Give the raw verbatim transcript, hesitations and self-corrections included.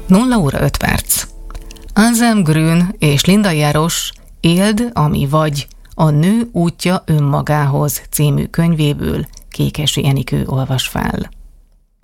nulla óra öt perc. Anselm Grün és Linda Járos Éld, ami vagy, a Nő útja önmagához című könyvéből Kékesi Enikő olvas fel.